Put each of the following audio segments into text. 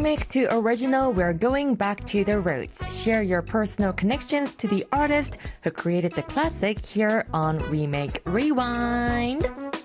remake to original, we're going back to the roots. Share your personal connections to the artist who created the classic here on Remake Rewind.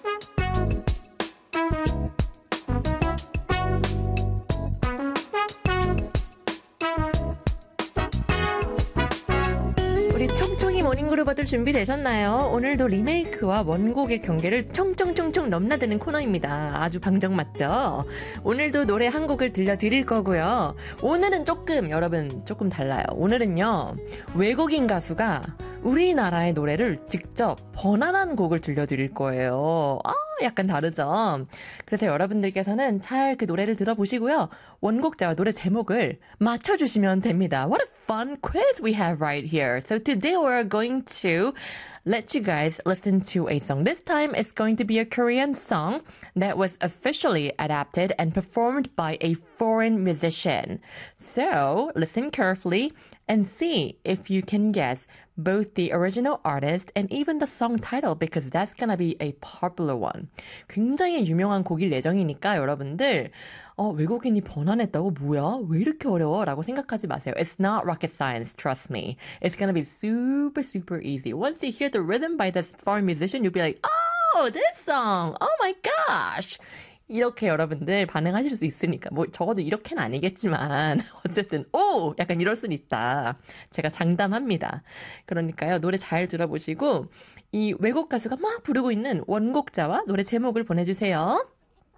우리 청청이 모닝그룹아들 준비되셨나요? 오늘도 리메이크와 원곡의 경계를 청청청청 넘나드는 코너입니다. 아주 방정 맞죠? 오늘도 노래 한 곡을 들려드릴 거고요. 오늘은 여러분 조금 달라요. 오늘은요, 외국인 가수가 우리나라의 노래를 직접 번안한 곡을 들려드릴 거예요. 약간 다르죠? 그래서 여러분들께서는 잘 그 노래를 들어보시고요. 원곡자와 노래 제목을 맞춰주시면 됩니다. What a fun quiz we have right here. So today we're going to let you guys listen to a song. This time it's going to be a Korean song that was officially adapted and performed by a foreign musician. So listen carefully and see if you can guess both the original artist and even the song title because that's gonna be a popular one. 굉장히 유명한 곡일 예정이니까 여러분들 외국인이 번안했다고 뭐야? 왜 이렇게 어려워? 라고 생각하지 마세요. It's not rocket science, trust me. It's gonna be super, super easy. Once you hear the rhythm by this foreign musician, you'll be like, oh, this song! Oh my gosh! 이렇게 여러분들 반응하실 수 있으니까 적어도 이렇게는 아니겠지만 어쨌든 약간 이럴 수는 있다. 제가 장담합니다. 그러니까요. 노래 잘 들어보시고 이 외국 가수가 막 부르고 있는 원곡자와 노래 제목을 보내주세요.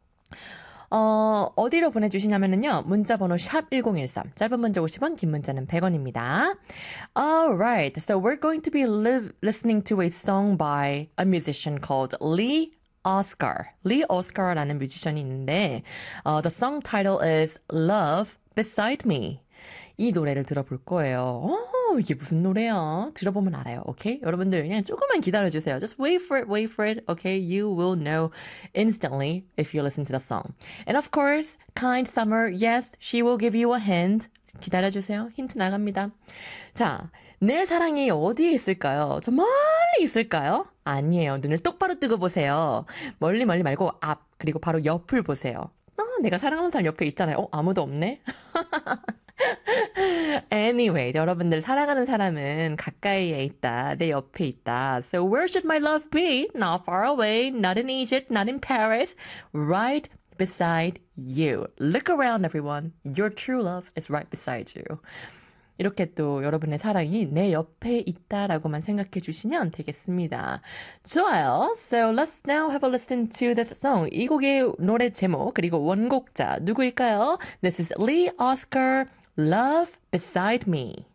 어디로 보내주시냐면요. 문자번호 샵 1013. 짧은 문자 50원, 긴 문자는 100원입니다. Alright. So we're going to be listening to a song by a musician called Lee Oscar라는 뮤지션이 있는데 the song title is Love Beside Me. 이 노래를 들어볼 거예요. 이게 무슨 노래야? 들어보면 알아요. 오케이? 여러분들 그냥 조금만 기다려주세요. Just wait for it. Okay? You will know instantly if you listen to the song. And of course, kind Summer, yes, she will give you a hint. 기다려주세요. 힌트 나갑니다. 자, 내 사랑이 어디에 있을까요? 저 멀리 있을까요? 아니에요. 눈을 똑바로 뜨고 보세요. 멀리 말고 앞, 그리고 바로 옆을 보세요. 내가 사랑하는 사람 옆에 있잖아요. 아무도 없네? Anyway, 여러분들 사랑하는 사람은 가까이에 있다. 내 옆에 있다. So where should my love be? Not far away, not in Egypt, not in Paris. Right beside you. Look around, everyone. Your true love is right beside you. 이렇게 또 여러분의 사랑이 내 옆에 있다라고만 생각해 주시면 되겠습니다. 좋아요. So let's now have a listen to this song. 이 곡의 노래 제목 그리고 원곡자 누구일까요? This is Lee Oscar, Love Beside Me.